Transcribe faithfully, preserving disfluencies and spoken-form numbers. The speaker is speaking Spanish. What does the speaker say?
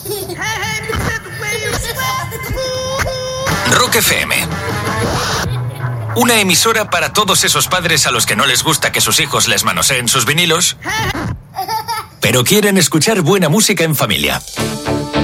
Rock F M. Una emisora para todos esos padres a los que no les gusta que sus hijos les manoseen sus vinilos, pero quieren escuchar buena música en familia.